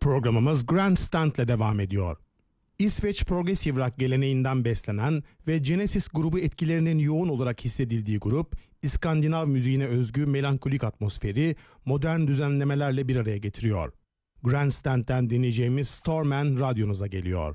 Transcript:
Programımız Grandstand'le devam ediyor. İsveç progressive rock geleneğinden beslenen ve Genesis grubu etkilerinin yoğun olarak hissedildiği grup, İskandinav müziğine özgü melankolik atmosferi modern düzenlemelerle bir araya getiriyor. Grandstand'den dinleyeceğimiz Starman radyonuza geliyor.